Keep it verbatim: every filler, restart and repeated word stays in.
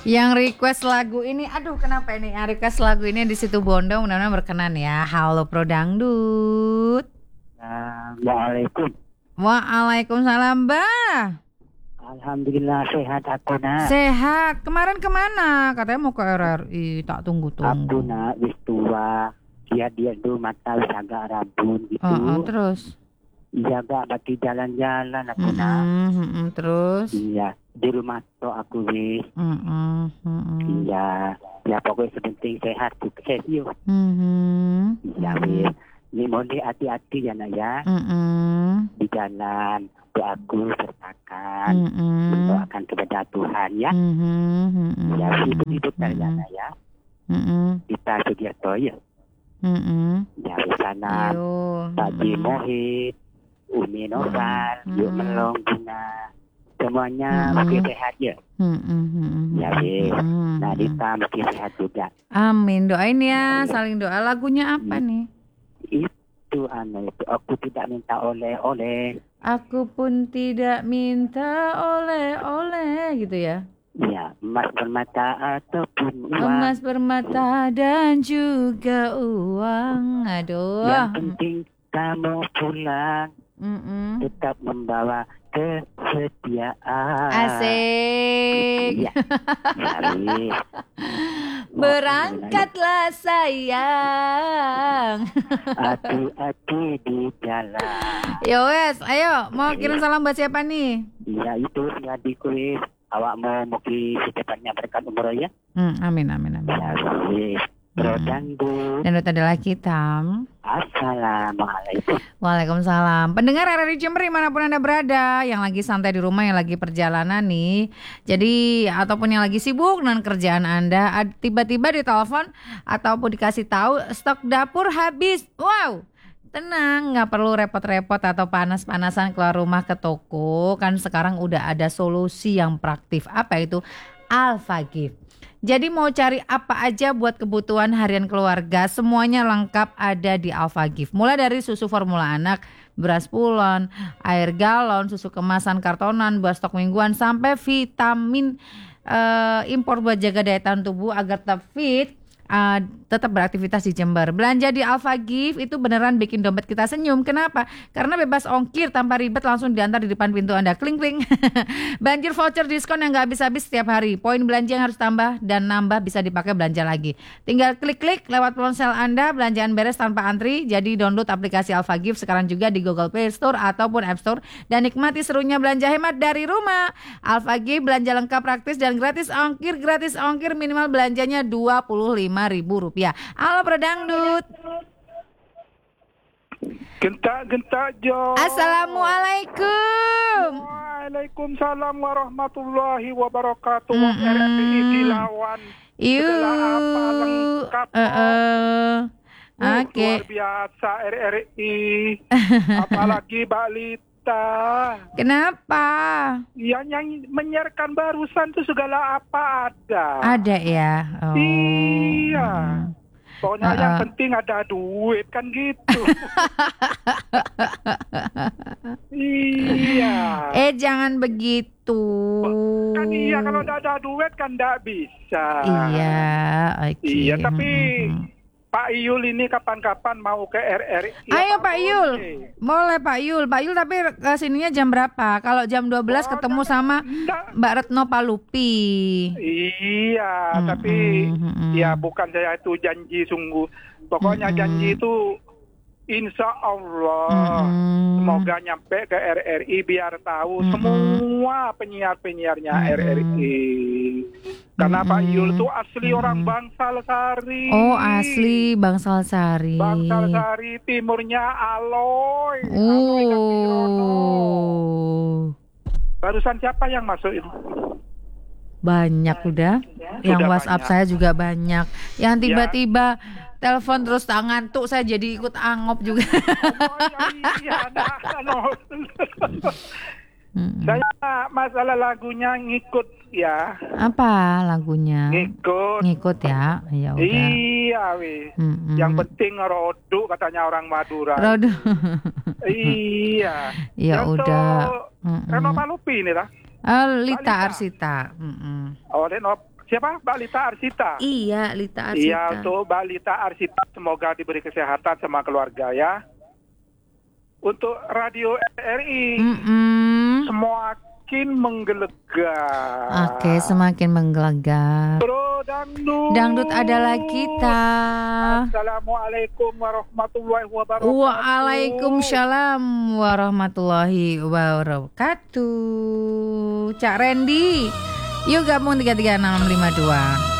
Yang request lagu ini, aduh kenapa ini? Yang request lagu ini di situ Bondo, mudah-mudahan berkenan ya. Halo Pro Dangdut. Assalamualaikum. Waalaikumsalam, Mbak. Alhamdulillah sehat aku nak. Sehat. Kemarin kemana? Katanya mau ke R R I. Tak tunggu-tunggu. Aku nak wis tua. Dia dia dulu mata wis agak rabun gitu. Oh, oh, terus? Iya gak bagi jalan-jalan aku Mm-mm, nak. mm-mm, terus? Iya di rumah tuh aku wis. Mm-mm, mm-mm. Iya. Ya pokoknya sepenting sehat sukses yuk. Mm-mm, Iya wis. Ini mohon hati-hati ya nak ya. mm-mm, Di jalan doaku sertakan. mm-mm, Mendoakan kepada Tuhan ya. mm-mm, mm-mm, Ya hidup-hidup kalian ya. mm-mm, Kita Sugiarto ya. mm-mm. Dari sana Yo, Pak Ji mm-mm. Mohit, Umi Noval, Mm-mm. Yuk Melong Guna, semuanya Mm-mm. mesti sehat ya. Mm-mm, mm-mm, Ya wis. mm-mm, Nah mm-mm. Dita mesti sehat juga. Amin, doain ya, saling doa. Lagunya apa nih? Itu aneh itu aku tidak minta oleh-oleh. Aku pun tidak minta oleh-oleh gitu ya. Ya emas bermata ataupun uang. Emas bermata dan juga uang. Aduh. Yang penting kamu pulang Mm-mm. tetap membawa kesetiaan. Asik. Ya, ya wis. Berangkatlah sayang. Hati-hati di jalan. Yo wes, ayo mau kirim salam buat siapa nih? Iya itu ngadi kuis. Awak mau muki secepatnya berkat umroh ya. Hmm, amin amin amin. Ya wis. Pro Dangdut. Dan itu adalah kita. Assalamualaikum. Waalaikumsalam. Pendengar R R I Jember dimanapun Anda berada, yang lagi santai di rumah, yang lagi perjalanan nih, jadi ataupun yang lagi sibuk dengan kerjaan Anda, ad- tiba-tiba ditelepon ataupun dikasih tahu stok dapur habis. Wow. Tenang, nggak perlu repot-repot atau panas-panasan keluar rumah ke toko. Kan sekarang udah ada solusi yang praktis. Apa itu? Alpha Gift. Jadi mau cari apa aja buat kebutuhan harian keluarga, semuanya lengkap ada di Alpha Gift. Mulai dari susu formula anak, beras pulon, air galon, susu kemasan kartonan, buat stok mingguan, sampai vitamin uh, impor buat jaga daya tahan tubuh agar tetap fit. Uh, tetap beraktivitas di Jember. Belanja di Alpha Gift itu beneran bikin dompet kita senyum. Kenapa? Karena bebas ongkir, tanpa ribet, langsung diantar di depan pintu Anda. Kling kling. Banjir voucher diskon yang gak habis-habis setiap hari. Poin belanja yang harus tambah dan nambah bisa dipakai belanja lagi. Tinggal klik-klik lewat ponsel Anda, belanjaan beres tanpa antri. Jadi download aplikasi Alpha Gift sekarang juga di Google Play Store ataupun App Store dan nikmati serunya belanja hemat dari rumah. Alpha Gift belanja lengkap, praktis dan gratis ongkir. Gratis ongkir minimal belanjanya dua puluh lima ribu rupiah. Halo Pro Dangdut. Gentak-gentak Jo. Assalamualaikum. Waalaikumsalam warahmatullahi wabarakatuh. Mm-mm. R R I dilawan. Iu. Segala apa lengkap. Uh, uh. Uh, Oke. Luar biasa R R I. Apalagi Mbak Lita. Kenapa? Yang yang menyiarkan barusan tuh segala apa ada. Ada ya. Oh. Iya. Pokoknya Uh-uh. yang penting ada duit kan gitu. Iya. Eh jangan begitu. Kan iya kalau tidak ada duit kan tidak bisa. Iya, oke. Iya tapi Mm-mm. Pak Iyul ini kapan-kapan mau ke R R I. Ayo Pak Pak Yul. boleh. Boleh Pak Yul. Pak Yul tapi kesininya jam berapa? Kalau jam dua belas Oh, ketemu enggak, sama enggak. Mbak Retno Palupi. Iya, Mm-mm, tapi mm-mm. ya bukan saya itu janji sungguh. Pokoknya Mm-mm. janji itu insya Allah Mm-mm. semoga nyampe ke R R I biar tahu Mm-mm. semua penyiar-penyiarnya Mm-mm. R R I. Karena Pak Mm-mm. Yul itu asli Mm-mm. orang Bangsal Sari. Oh asli Bangsal Sari. Bangsal Sari, timurnya Aloy. Aloy Kapirono. Oh Barusan siapa yang masuk itu? banyak udah. Yang Sudah WhatsApp banyak. saya juga banyak. Yang Ya. tiba-tiba telepon terus tak ngantuk saya jadi ikut angop juga. Oh, iya, iya, nah, no. Mm-mm. Saya masalah lagunya ngikut ya. Apa lagunya? Ngikut. Ngikut ya. Ya udah. Iya, wis. Mm-mm. Yang penting roduk katanya orang Madura. Rodo. Iya. Ya Untuk udah. Mm-mm. Reno Palupi ini lah. Oh, Lita Lita. Arsita. Mm-mm. Oh, Reno siapa? Mbak Lita Arsita. Iya, Lita Arsita. Iya, untuk Mbak Lita Arsita semoga diberi kesehatan sama keluarga ya. Untuk Radio R I Mm-mm. semakin menggelegar. Oke, semakin menggelegar. Bro dangdut. Dangdut adalah kita. Assalamualaikum warahmatullahi wabarakatuh. Waalaikumsalam warahmatullahi wabarakatuh. Cak Randy, yuk gabung tiga tiga enam lima dua.